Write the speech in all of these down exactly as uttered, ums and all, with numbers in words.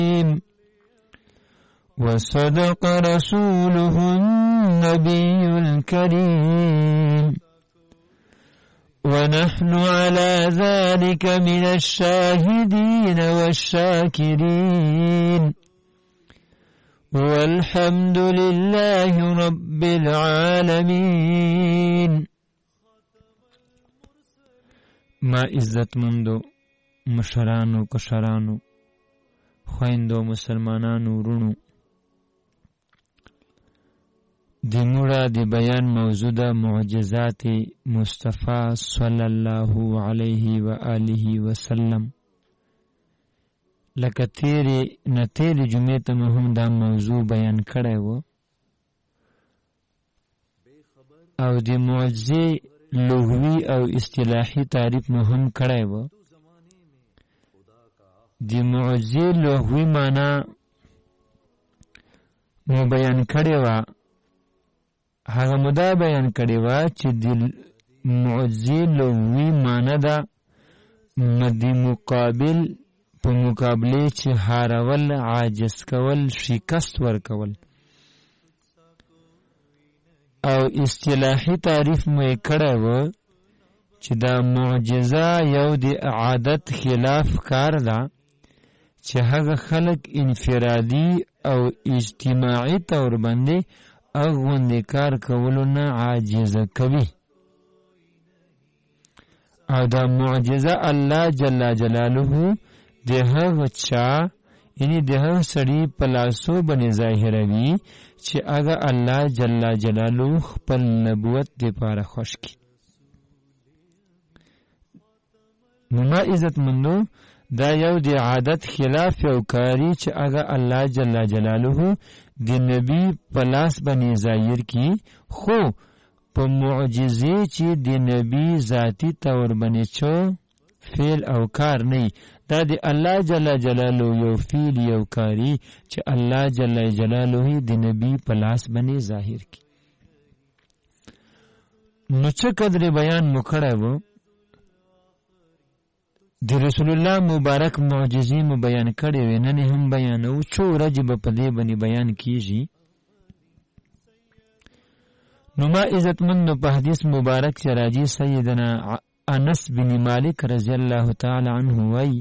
وصدق رسوله النبي الكريم ونحن على ذلك من الشاهدين والشاكرين والحمد لله رب العالمين. ما عزت مندو مشرانو کشرانو خویندو مسلمانانو رونو، د موږ د بیان موضوع د معجزات مصطفی صلی الله علیه و آله وسلم. لکه تیرې نه تیرې جمعې ته مو هم دا موضوع بیان کړی و او د معجزې لغوي او اصطلاحي تعریف مو هم کړی و. د معجزې لغوي معنا مو بیان کړی و. هغه مدا بیان کړی و چې د معجزې لغوي معنا ده مدي مقابل په مقابله چې هارول، عاجز کول، شکست ورکول. او اصطلاحي تعریف مو کړی و چې دا معجزه یو د عادت خلاف کار ده چې هغه خلق انفرادي او اجتماعي طور باندې اغوندې کار کولو نه عاجزه کوي. او دا معجزه الله جل جلاله د هغه چا یعنی د هغه سړي په لاسو باندې ظاهروي چې هغه الله جل جلاله خپل نبوت دپاره خوښ کړي. نو ما عزت مندو دا یو د عادت خلاف یو کاری چې هغه الله جل جلاله د نبی په لاس باندې ظاهر کړي، خو په معجزې چې د نبی ذاتی طور باندې چو فعل او کار نه، دا د الله جل جلاله یو فعل یو کاری چې الله جل جلاله د نبی په لاس باندې ظاهر کړي. نو څه قدر بیان مو کړی و د رسول الله مبارک معجزې مو بیان کړی وې، نن هم بیانو، څو ورځې به په دې باندې بیان کیږي. نو ما عزتمندو په حدیث مبارک چې راځي سیدنا انس بن مالک رضی الله تعالی عنه وای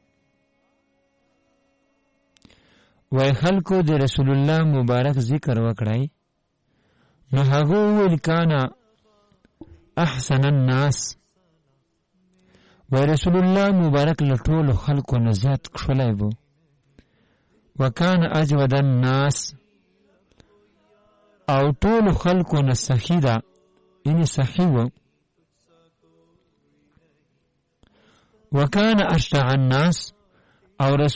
وای خلکو د رسول الله مبارک ذکر وکړای، نو هغه ویل کانا احسن الناس، و رسول الله مبارک لټول خلکو نه زیات کښلی وو. وکان اجود الناس، او ټول خلکو نه سخی ده، یعنی سخی و. وکان اشجع الناس، او